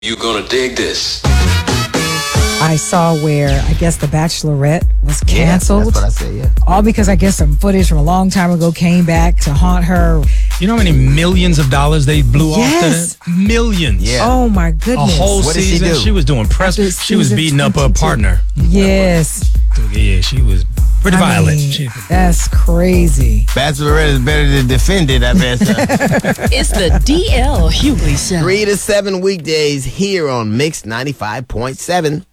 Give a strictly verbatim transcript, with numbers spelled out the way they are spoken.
You gonna dig this. I saw where I guess The Bachelorette was canceled. Yeah, that's what I said, yeah. All because I guess some footage from a long time ago came back to haunt her. You know how many millions of dollars they blew Yes. off to that? Millions. Yeah. Oh my A goodness. whole What did she season. do? was doing press. After She was season beating up her twenty-two. partner. Yes. Yeah, she was pretty I violent. mean, She- that's crazy. Bachelorette is better than defended, I bet. It's the D L Hughley Show. Three to seven weekdays here on Mix ninety-five point seven.